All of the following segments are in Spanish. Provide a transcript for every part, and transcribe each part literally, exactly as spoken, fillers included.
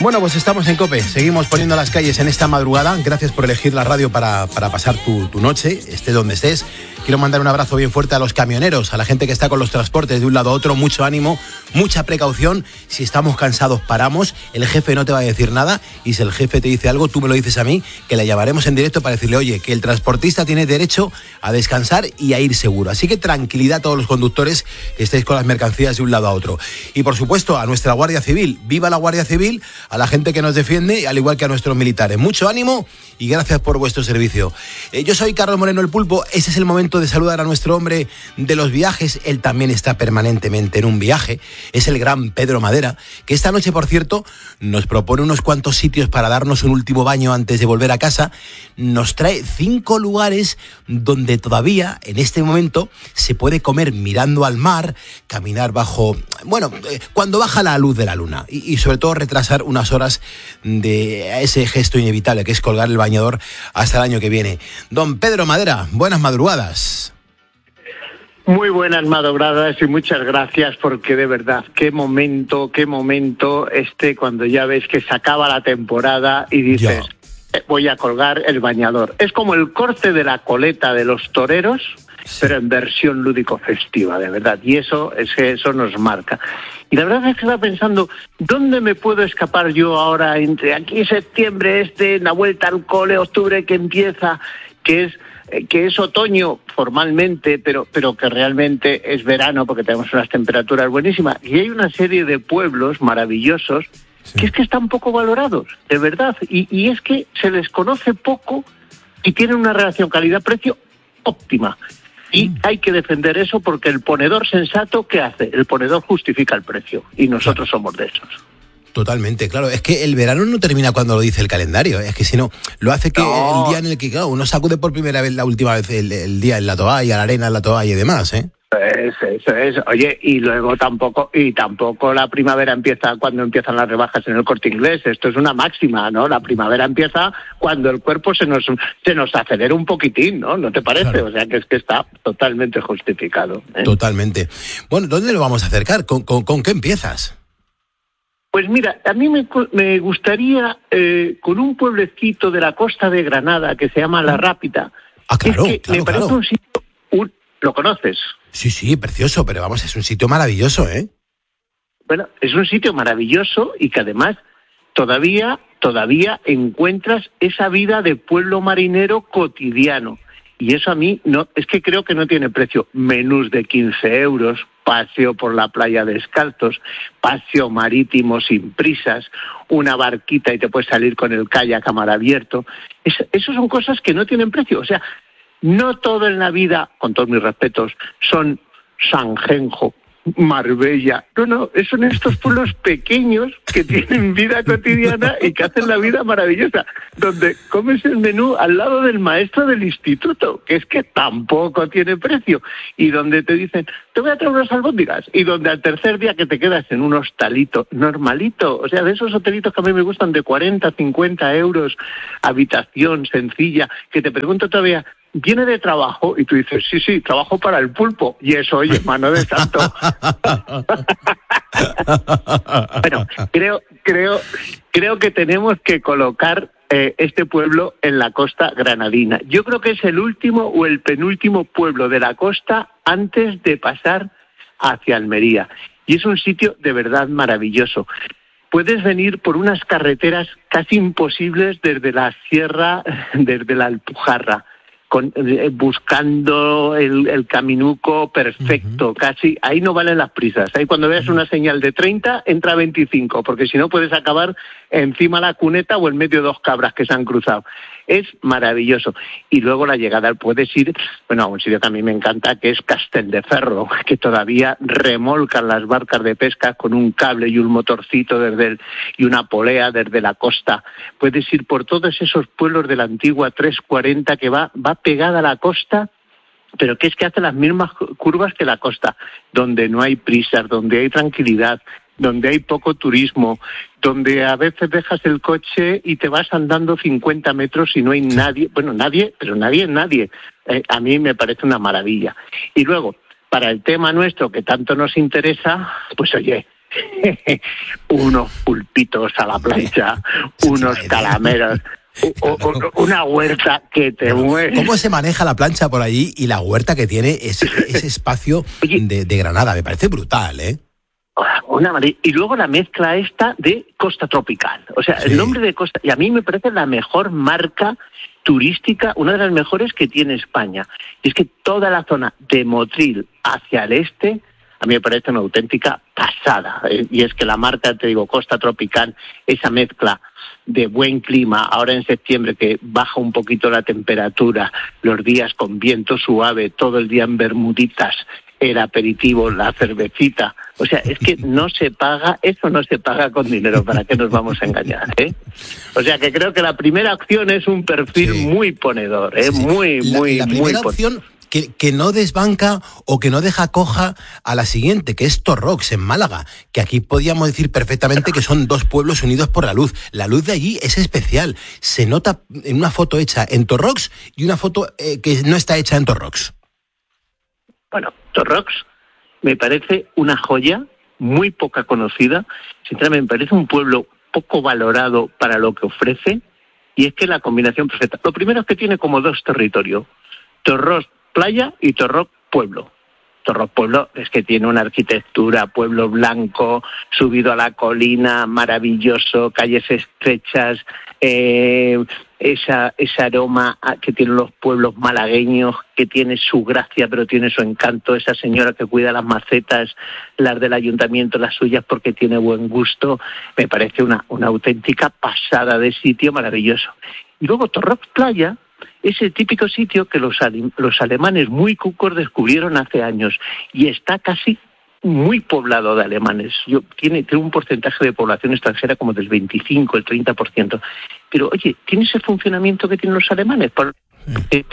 Bueno, pues estamos en COPE, seguimos poniendo las calles en esta madrugada. Gracias por elegir la radio para, para pasar tu, tu noche, estés donde estés. Quiero mandar un abrazo bien fuerte a los camioneros, a la gente que está con los transportes de un lado a otro. Mucho ánimo, mucha precaución. Si estamos cansados, paramos. El jefe no te va a decir nada y si el jefe te dice algo, tú me lo dices a mí, que le llamaremos en directo para decirle, oye, que el transportista tiene derecho a descansar y a ir seguro. Así que tranquilidad a todos los conductores que estéis con las mercancías de un lado a otro. Y por supuesto, a nuestra Guardia Civil. ¡Viva la Guardia Civil! A la gente que nos defiende, al igual que a nuestros militares. Mucho ánimo y gracias por vuestro servicio. Eh, yo soy Carlos Moreno el Pulpo. Ese es el momento de saludar a nuestro hombre de los viajes. Él también está permanentemente en un viaje. Es el gran Pedro Madera, que esta noche, por cierto, nos propone unos cuantos sitios para darnos un último baño antes de volver a casa. Nos trae cinco lugares donde todavía, en este momento, se puede comer mirando al mar, caminar bajo... Bueno, eh, cuando baja la luz de la luna y, y sobre todo retrasar unas horas de ese gesto inevitable que es colgar el bañador hasta el año que viene. Don Pedro Madera, buenas madrugadas. Muy buenas madrugadas y muchas gracias, porque de verdad, qué momento, qué momento este cuando ya ves que se acaba la temporada y dices, eh, voy a colgar el bañador. Es como el corte de la coleta de los toreros, sí, pero en versión lúdico-festiva, de verdad. Y eso es que eso nos marca. Y la verdad es que estaba pensando, ¿dónde me puedo escapar yo ahora entre aquí septiembre, este, la vuelta al cole, octubre que empieza, que es que es otoño formalmente, pero pero que realmente es verano porque tenemos unas temperaturas buenísimas? Y hay una serie de pueblos maravillosos, sí, que es que están poco valorados, de verdad. Y, y es que se les conoce poco y tienen una relación calidad-precio óptima. Y hay que defender eso porque el ponedor sensato, ¿qué hace? El ponedor justifica el precio y nosotros claro, somos de esos. Totalmente, claro. Es que el verano no termina cuando lo dice el calendario. Es que si no, lo hace que no. El día en el que claro, uno sacude por primera vez la última vez el, el día en la toalla, la arena en la toalla y demás, ¿eh? Eso, eso es. Oye, y luego tampoco, y tampoco la primavera empieza cuando empiezan las rebajas en el Corte Inglés. Esto es una máxima, ¿no? La primavera empieza cuando el cuerpo se nos se nos acelera un poquitín, ¿no? ¿No te parece? Claro. O sea, que es que está totalmente justificado, ¿eh? Totalmente. Bueno, ¿dónde lo vamos a acercar? ¿Con, con, con qué empiezas? Pues mira, a mí me, me gustaría eh, con un pueblecito de la costa de Granada que se llama La Rápida. Ah, claro, es que claro, me parece claro. un sitio... Un, ¿Lo conoces? Sí, sí, precioso, pero vamos, es un sitio maravilloso, ¿eh? Bueno, es un sitio maravilloso y que además todavía, todavía encuentras esa vida de pueblo marinero cotidiano. Y eso a mí, no, es que creo que no tiene precio. Menús de quince euros, paseo por la playa descalzos, paseo marítimo sin prisas, una barquita y te puedes salir con el kayak a mar abierto. Es, eso son cosas que no tienen precio. O sea, no todo en la vida, con todos mis respetos, son Sanjenjo, Marbella. No, no, son estos pueblos pequeños que tienen vida cotidiana y que hacen la vida maravillosa, donde comes el menú al lado del maestro del instituto, que es que tampoco tiene precio, y donde te dicen, te voy a traer unas albóndigas, y donde al tercer día que te quedas en un hostalito normalito, o sea, de esos hotelitos que a mí me gustan de cuarenta, cincuenta euros, habitación sencilla, que te pregunto todavía, ¿viene de trabajo? Y tú dices, sí, sí, trabajo para el pulpo. Y eso, oye, mano de santo. Bueno, creo, creo, creo que tenemos que colocar eh, este pueblo en la costa granadina. Yo creo que es el último o el penúltimo pueblo de la costa antes de pasar hacia Almería. Y es un sitio de verdad maravilloso. Puedes venir por unas carreteras casi imposibles desde la sierra, desde la Alpujarra. Con, eh, buscando el, el caminuco perfecto, uh-huh. casi, ahí no valen las prisas, ahí cuando veas una señal de treinta, entra veinticinco, porque si no puedes acabar encima la cuneta o en medio de dos cabras que se han cruzado. Es maravilloso. Y luego la llegada, puedes ir, bueno, a un sitio que a mí me encanta, que es Castelldeferro, que todavía remolcan las barcas de pesca con un cable y un motorcito desde el, y una polea desde la costa. Puedes ir por todos esos pueblos de la antigua trescientos cuarenta que va, va pegada a la costa, pero que es que hace las mismas curvas que la costa, donde no hay prisas, donde hay tranquilidad, donde hay poco turismo, donde a veces dejas el coche y te vas andando cincuenta metros y no hay nadie, bueno, nadie, pero nadie, nadie. Eh, a mí me parece una maravilla. Y luego, para el tema nuestro que tanto nos interesa, pues oye, unos pulpitos a la plancha, unos calameros, o, o, una huerta que te muere. ¿Cómo se maneja la plancha por allí y la huerta que tiene ese, ese espacio de, de Granada? Me parece brutal, ¿eh? Una maravilla. Y luego la mezcla esta de costa tropical. O sea, sí. El nombre de costa... Y a mí me parece la mejor marca turística, una de las mejores que tiene España. Y es que toda la zona de Motril hacia el este, a mí me parece una auténtica pasada. Y es que la marca, te digo, costa tropical, esa mezcla de buen clima, ahora en septiembre que baja un poquito la temperatura, los días con viento suave, todo el día en bermuditas, el aperitivo, la cervecita. O sea, es que no se paga, eso no se paga con dinero, ¿para qué nos vamos a engañar? ¿eh? O sea, que creo que la primera opción es un perfil sí. muy ponedor, ¿eh? Sí, sí. muy, la, muy, la muy primera opción que, que no desbanca o que no deja coja a la siguiente, que es Torrox, en Málaga, que aquí podíamos decir perfectamente que son dos pueblos unidos por la luz. La luz de allí es especial. Se nota en una foto hecha en Torrox y una foto eh, que no está hecha en Torrox. Bueno, Torrox me parece una joya muy poca conocida. Sinceramente, me parece un pueblo poco valorado para lo que ofrece, y es que la combinación perfecta. Lo primero es que tiene como dos territorios: Torrox playa y Torrox pueblo. Torrox pueblo es que tiene una arquitectura, pueblo blanco, subido a la colina, maravilloso, calles estrechas, eh, esa, ese aroma que tienen los pueblos malagueños, que tiene su gracia pero tiene su encanto, esa señora que cuida las macetas, las del ayuntamiento, las suyas porque tiene buen gusto. Me parece una, una auténtica pasada de sitio maravilloso. Y luego Torrox playa es el típico sitio que los, los alemanes muy cucos descubrieron hace años y está casi muy poblado de alemanes. Yo, tiene, tiene un porcentaje de población extranjera como del veinticinco, el treinta por ciento. Pero, oye, tiene ese funcionamiento que tienen los alemanes, que,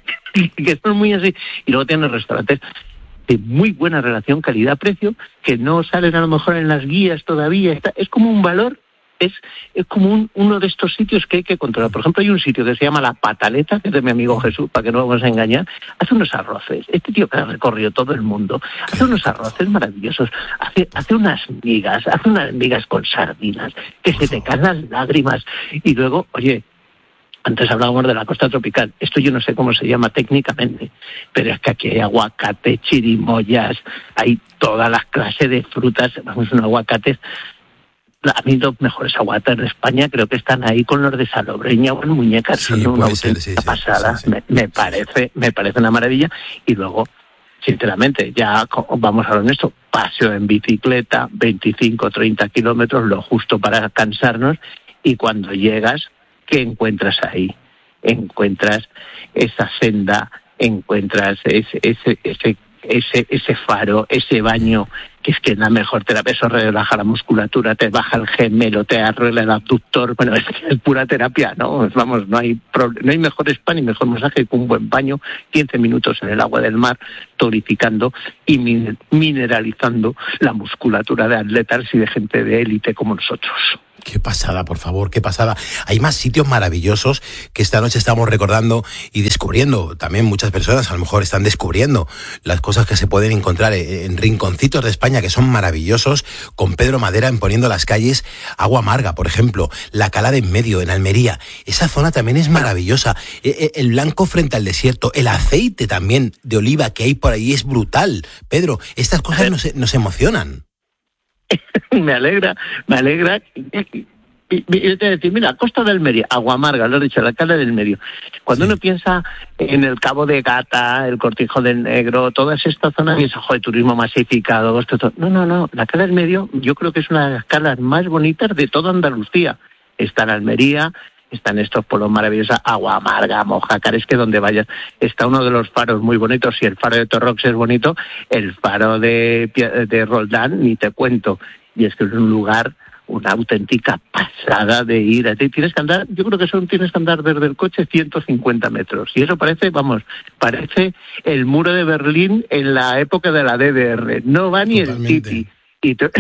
que son muy así. Y luego tienen restaurantes de muy buena relación calidad-precio, que no salen a lo mejor en las guías todavía. Está, es como un valor. Es, es como un, uno de estos sitios que hay que controlar. Por ejemplo, hay un sitio que se llama La Pataleta, que es de mi amigo Jesús, para que no vamos a engañar. Hace unos arroces. Este tío que ha recorrido todo el mundo, hace unos arroces maravillosos, hace, hace unas migas, hace unas migas con sardinas, que se te caen las lágrimas. Y luego, oye, antes hablábamos de la costa tropical. Esto yo no sé cómo se llama técnicamente, pero es que aquí hay aguacate, chirimoyas, hay todas las clases de frutas. Vamos, un aguacate... A mí los mejores aguacates de España creo que están ahí con los de Salobreña o en Muñecas, sí, son una auténtica sí, sí, pasada, sí, sí, me, me parece me parece una maravilla. Y luego, sinceramente, ya vamos a lo honesto, paseo en bicicleta, veinticinco, treinta kilómetros, lo justo para cansarnos, y cuando llegas, ¿qué encuentras ahí? Encuentras esa senda, encuentras ese ese ese ese, ese faro, ese baño, que es que la mejor terapia, eso relaja la musculatura, te baja el gemelo, te arregla el abductor. Bueno, es, es pura terapia, ¿no? Vamos, no hay pro, no hay mejor spa ni mejor masaje que un buen baño, quince minutos en el agua del mar, tonificando y min, mineralizando la musculatura de atletas y de gente de élite como nosotros. Qué pasada, por favor, qué pasada. Hay más sitios maravillosos que esta noche estamos recordando y descubriendo. También muchas personas a lo mejor están descubriendo las cosas que se pueden encontrar en rinconcitos de España que son maravillosos, con Pedro Madera en Poniendo las Calles. Agua Amarga, por ejemplo, la Cala de en Medio, en Almería. Esa zona también es maravillosa. El blanco frente al desierto, el aceite también de oliva que hay por ahí es brutal. Pedro, estas cosas nos, nos emocionan. Me alegra, me alegra. Y, y, y te decir, mira, Costa de Almería, Agua Amarga, lo he dicho, la Cala del Medio. Cuando sí. uno piensa en el Cabo de Gata, el Cortijo del Negro, todas estas zonas, piensa, joder, turismo masificado, esto, todo. No, no, no, la Cala del Medio yo creo que es una de las calas más bonitas de toda Andalucía. Está en Almería, están estos pueblos maravillosos, Agua Amarga, Mojácar, es que donde vayas está uno de los faros muy bonitos. Si el faro de Torrox es bonito, el faro de, de Roldán ni te cuento. Y es que es un lugar, una auténtica pasada de ir. Tienes que andar, yo creo que son tienes que andar desde el coche ciento cincuenta metros. Y eso parece, vamos, parece el muro de Berlín en la época de la D D R. No va ni Totalmente. El Titi. Y te...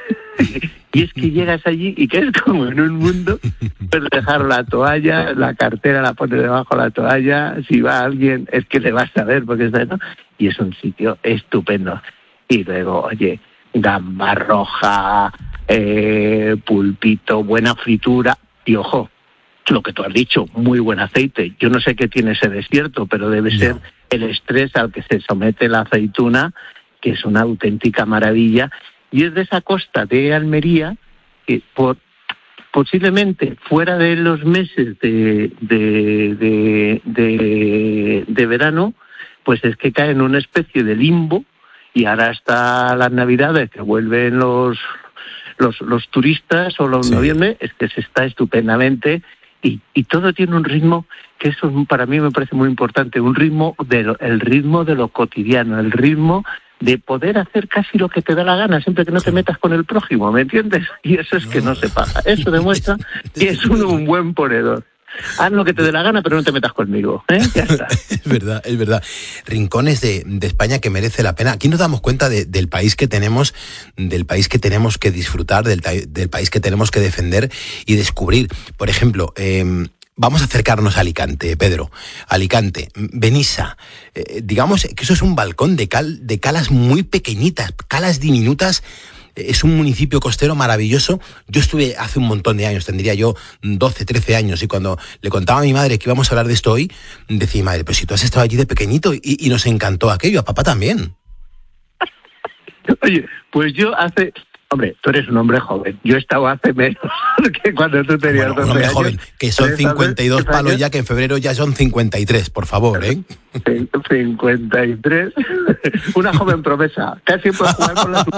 Y es que llegas allí y que es como en un mundo, puedes dejar la toalla, la cartera la pones debajo de la toalla, si va alguien es que le vas a ver porque está, ¿no? Y es un sitio estupendo. Y luego, oye, gamba roja, eh, pulpito, buena fritura y ojo, lo que tú has dicho, muy buen aceite. Yo no sé qué tiene ese desierto, pero debe no. ser el estrés al que se somete la aceituna, que es una auténtica maravilla, y es de esa costa de Almería que por posiblemente fuera de los meses de, de, de, de, de verano, pues es que cae en una especie de limbo, y ahora hasta las Navidades que vuelven los los, los turistas o los sí. noviembre, es que se está estupendamente, y, y todo tiene un ritmo que eso para mí me parece muy importante, un ritmo de lo, el ritmo de lo cotidiano, el ritmo de poder hacer casi lo que te da la gana, siempre que no te metas con el prójimo, ¿me entiendes? Y eso es que no se paga. Eso demuestra que es uno un buen ponedor. Haz lo que te dé la gana, pero no te metas conmigo, ¿eh? Ya está. Es verdad, es verdad. Rincones de, de España que merece la pena. Aquí nos damos cuenta de, del país que tenemos, del país que tenemos que disfrutar, del, del país que tenemos que defender y descubrir. Por ejemplo, eh, vamos a acercarnos a Alicante, Pedro. Alicante, Benissa. Eh, digamos que eso es un balcón de cal, de calas muy pequeñitas, calas diminutas. Es un municipio costero maravilloso. Yo estuve hace un montón de años, tendría yo doce, trece años, y cuando le contaba a mi madre que íbamos a hablar de esto hoy, decía, madre, pero si tú has estado allí de pequeñito, y, y nos encantó aquello, a papá también. Oye, pues yo hace... Hombre, tú eres un hombre joven. Yo he estado hace menos que cuando tú tenías bueno, un hombre joven, que son cincuenta y dos palos años? Ya, que en febrero ya son cincuenta y tres, por favor, ¿eh? cincuenta y tres. Una joven promesa. Casi puedes jugar con la...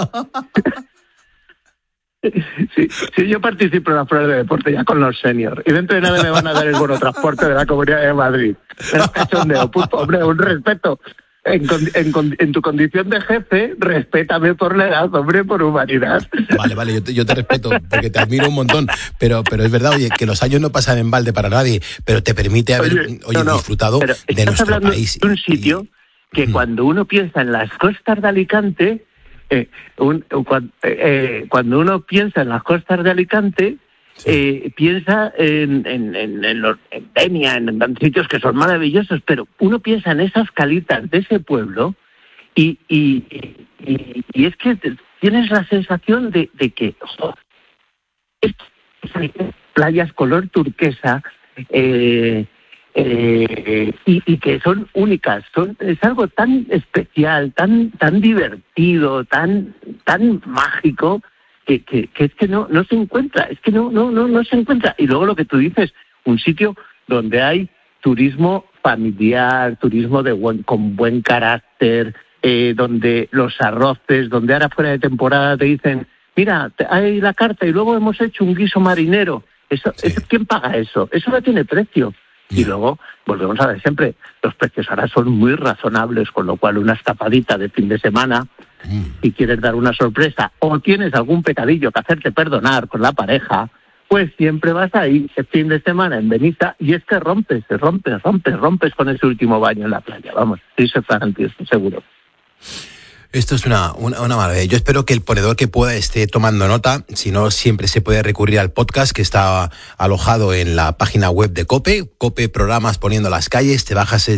Sí, sí, yo participo en las pruebas de deporte ya con los seniors, y dentro de nada me van a dar el bono transporte de la Comunidad de Madrid. Pero cachondeo, puto, hombre, un respeto. En, en, en tu condición de jefe, respétame por la edad, hombre, por humanidad. Vale, vale, yo te, yo te respeto, porque te admiro un montón, pero pero es verdad, oye, que los años no pasan en balde para nadie, pero te permite haber oye, oye, no, no, disfrutado de nuestro país. De un sitio que mm. cuando uno piensa en las costas de Alicante, eh, un, cuando, eh, cuando uno piensa en las costas de Alicante, Sí. Eh, piensa en, en, en, en, los, en Denia, en, en sitios que son maravillosos, pero uno piensa en esas calitas de ese pueblo y, y, y, y es que tienes la sensación de, de que oh, es, playas color turquesa eh, eh, y, y que son únicas, son es algo tan especial, tan tan divertido, tan tan mágico. Que, que, que es que no no se encuentra, es que no no no no se encuentra. Y luego lo que tú dices, un sitio donde hay turismo familiar, turismo de buen, con buen carácter, eh, donde los arroces, donde ahora fuera de temporada te dicen, mira, hay la carta y luego hemos hecho un guiso marinero. Eso, sí. eso ¿quién paga eso? Eso no tiene precio. Y luego, volvemos a ver siempre, los precios ahora son muy razonables, con lo cual una escapadita de fin de semana, mm. si quieres dar una sorpresa o tienes algún pecadillo que hacerte perdonar con la pareja, pues siempre vas ahí el fin de semana en Benissa, y es que rompes, rompes, rompes, rompes con ese último baño en la playa. Vamos, eso es garantía, seguro. Esto es una, una, una maravilla. Yo espero que el ponedor que pueda esté tomando nota. Si no, siempre se puede recurrir al podcast que está alojado en la página web de COPE, COPE Programas Poniendo las Calles. Te bajas el